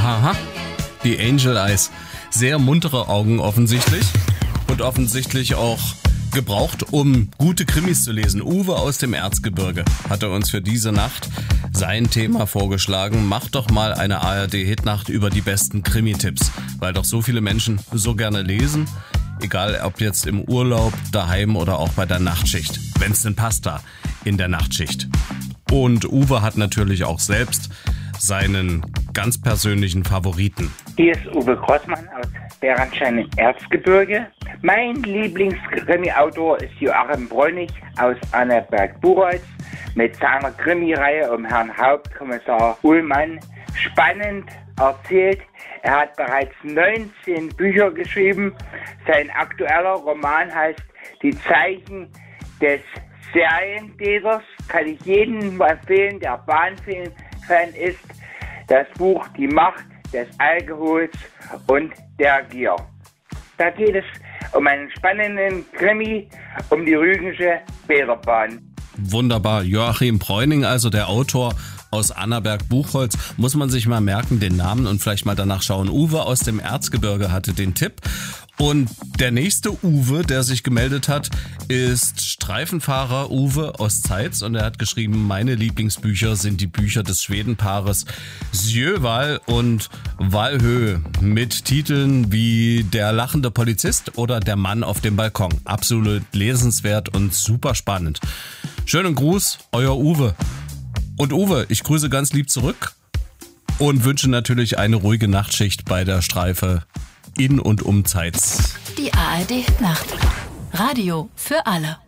Aha, die Angel Eyes. Sehr muntere Augen offensichtlich. Und offensichtlich auch gebraucht, um gute Krimis zu lesen. Uwe aus dem Erzgebirge hatte uns für diese Nacht sein Thema vorgeschlagen. Macht doch mal eine ARD-Hitnacht über die besten Krimi-Tipps, weil doch so viele Menschen so gerne lesen, egal ob jetzt im Urlaub, daheim oder auch bei der Nachtschicht, wenn es denn passt da in der Nachtschicht. Und Uwe hat natürlich auch selbst seinen ganz persönlichen Favoriten. Hier ist Uwe Grossmann aus Bärenstein im Erzgebirge. Mein Lieblings-Krimi-Autor ist Joachim Bräunig aus Annaberg-Buchholz mit seiner Krimireihe um Herrn Hauptkommissar Ullmann. Spannend erzählt. Er hat bereits 19 Bücher geschrieben. Sein aktueller Roman heißt Die Zeichen des Serientäters. Kann ich jedem empfehlen, der Bahnfilm-Fan ist. Das Buch Die Macht des Alkohols und der Gier. Da geht es um einen spannenden Krimi um die Rügensche Bäderbahn. Wunderbar. Joachim Bräuning, also der Autor aus Annaberg-Buchholz. Muss man sich mal merken, den Namen, und vielleicht mal danach schauen. Uwe aus dem Erzgebirge hatte den Tipp. Und der nächste Uwe, der sich gemeldet hat, ist Streifenfahrer Uwe aus Zeitz. Und er hat geschrieben, meine Lieblingsbücher sind die Bücher des Schwedenpaares Sjöwall und Wallhö mit Titeln wie Der lachende Polizist oder Der Mann auf dem Balkon. Absolut lesenswert und super spannend. Schönen Gruß, euer Uwe. Und Uwe, ich grüße ganz lieb zurück und wünsche natürlich eine ruhige Nachtschicht bei der Streife in und um Zeitz. Die ARD Nacht. Radio für alle.